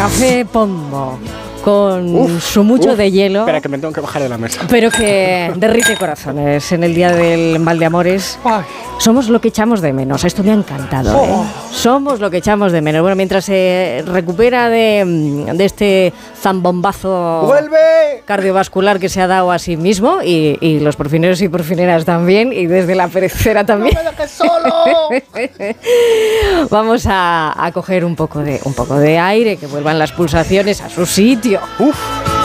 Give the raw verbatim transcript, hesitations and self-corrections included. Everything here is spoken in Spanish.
café Pombo con uf, su mucho uf, de hielo. Espera, que me tengo que bajar de la mesa. Pero que derrite corazones en el día del mal de amores. Ay. Somos lo que echamos de menos. Esto me ha encantado. Oh. ¿eh? Somos lo que echamos de menos. Bueno, mientras se recupera de, de este zambombazo ¡Vuelve! cardiovascular que se ha dado a sí mismo, y, y los porfineros y porfineras también, y desde la perecera también. ¡No me dejes solo! Vamos a, a coger un poco de un poco de aire, que vuelvan las pulsaciones a su sitio. Uf.